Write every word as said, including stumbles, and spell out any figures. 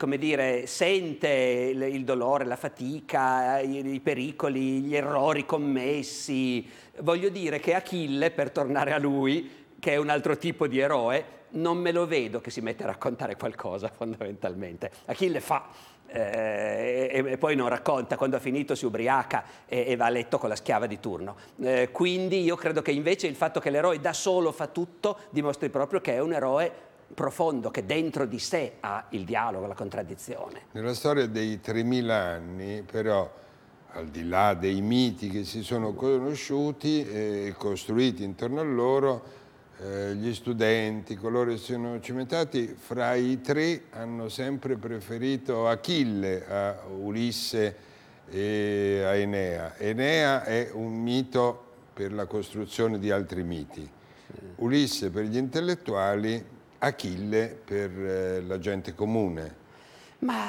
come dire, sente il, il dolore, la fatica, i, i pericoli, gli errori commessi. Voglio dire che Achille, per tornare a lui, che è un altro tipo di eroe, non me lo vedo che si mette a raccontare qualcosa, fondamentalmente. Achille fa, eh, e, e poi non racconta, quando ha finito si ubriaca e, e va a letto con la schiava di turno. Eh, quindi io credo che invece il fatto che l'eroe da solo fa tutto dimostri proprio che è un eroe profondo, che dentro di sé ha il dialogo, la contraddizione. Nella storia dei tremila anni, però, al di là dei miti che si sono conosciuti e costruiti intorno a loro, eh, gli studenti, coloro che sono cimentati, fra i tre hanno sempre preferito Achille a Ulisse e a Enea. Enea è un mito per la costruzione di altri miti, Ulisse per gli intellettuali, Achille per eh, la gente comune. Ma